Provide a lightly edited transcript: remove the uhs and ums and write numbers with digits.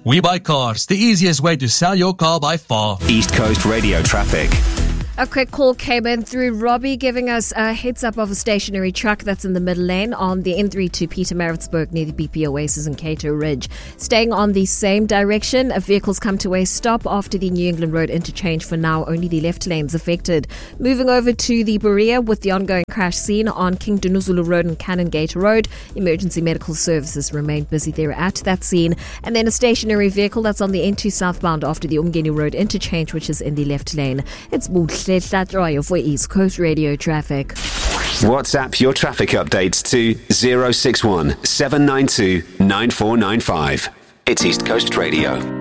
We Buy Cars, the easiest way to sell your car by far. East Coast Radio traffic. A quick call came in through Robbie giving us a heads up of a stationary truck that's in the middle lane on the N3 to Pietermaritzburg near the BP Oasis and Cato Ridge. Staying on the same direction, vehicles come to a stop after the New England Road interchange. For now, only the left lane's affected. Moving over to the Berea with the ongoing crash scene on King Dinuzulu Road and Canongate Road. Emergency medical services remain busy there at that scene. And then a stationary vehicle that's on the N2 southbound after the Umgeni Road interchange, which is in the left lane. It's for East Coast Radio traffic. WhatsApp your traffic updates to 061 792 9495. It's East Coast Radio.